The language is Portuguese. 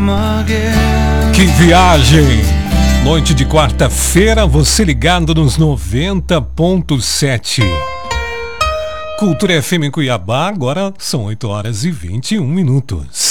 Que viagem! Noite de quarta-feira, você ligado nos 90.7. Cultura FM em Cuiabá, agora são 8 horas e 21 minutos.